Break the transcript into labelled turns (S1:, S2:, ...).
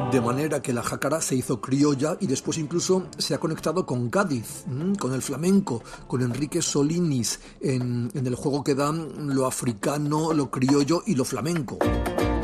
S1: De manera que la jácara se hizo criolla y después incluso se ha conectado con Cádiz, con el flamenco, con Enrique Solinis, en el juego que dan lo africano, lo criollo y lo flamenco.